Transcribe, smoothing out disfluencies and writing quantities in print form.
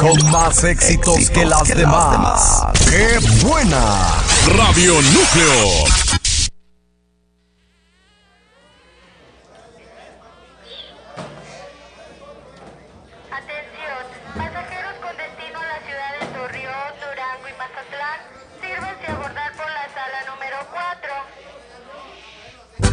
con más éxitos que las demás. ¡Qué buena! Radio Núcleo. Atención, pasajeros con destino a las ciudades Torreón, Durango y Mazatlán, sírvanse a abordar